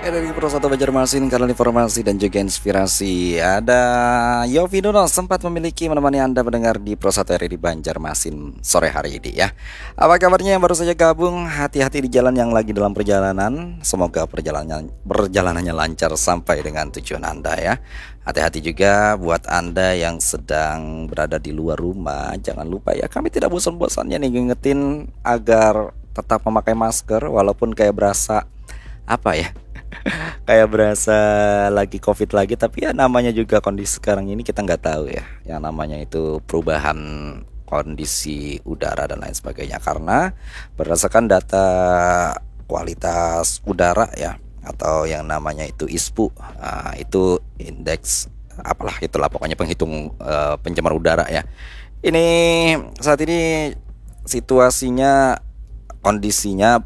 Dari Pro1 Banjarmasin, karena informasi dan juga inspirasi. Ada Yofi Nuno sempat memiliki menemani Anda mendengar di Pro1 RRI Banjarmasin sore hari ini ya. Apa kabarnya yang baru saja gabung? Hati-hati di jalan yang lagi dalam perjalanan. Semoga perjalanannya lancar sampai dengan tujuan Anda ya. Hati-hati juga buat Anda yang sedang berada di luar rumah. Jangan lupa ya, kami tidak bosan-bosannya nih ngingetin agar tetap memakai masker walaupun kayak berasa apa ya, kayak berasa lagi COVID lagi, tapi ya namanya juga kondisi sekarang ini kita nggak tahu ya, yang namanya itu perubahan kondisi udara dan lain sebagainya. Karena berdasarkan data kualitas udara ya, atau yang namanya itu ISPU, itu indeks apalah itulah pokoknya penghitung pencemar udara ya. Ini saat ini situasinya, kondisinya